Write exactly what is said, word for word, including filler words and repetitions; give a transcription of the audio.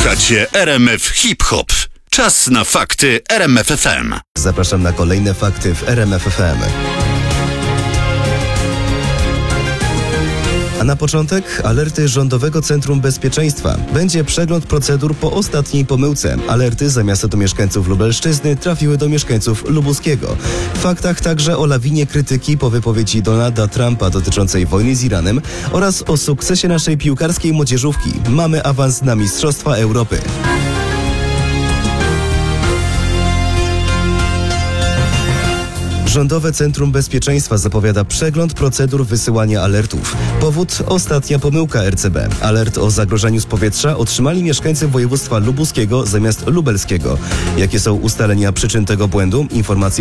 Słuchacie R M F Hip Hop. Czas na fakty R M F F M. Zapraszam na kolejne fakty w R M F F M. A na początek alerty Rządowego Centrum Bezpieczeństwa. Będzie przegląd procedur po ostatniej pomyłce. Alerty zamiast do mieszkańców Lubelszczyzny trafiły do mieszkańców Lubuskiego. W faktach także o lawinie krytyki po wypowiedzi Donalda Trumpa dotyczącej wojny z Iranem oraz o sukcesie naszej piłkarskiej młodzieżówki. Mamy awans na Mistrzostwa Europy. Rządowe Centrum Bezpieczeństwa zapowiada przegląd procedur wysyłania alertów. Powód: ostatnia pomyłka R C B. Alert o zagrożeniu z powietrza otrzymali mieszkańcy województwa lubuskiego zamiast lubelskiego. Jakie są ustalenia przyczyn tego błędu? Informacje